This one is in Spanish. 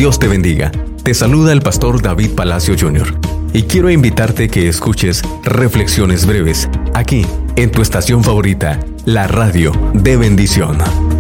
Dios te bendiga. Te saluda el pastor David Palacio Jr. Y quiero invitarte que escuches Reflexiones Breves, aquí, en tu estación favorita, la radio de bendición.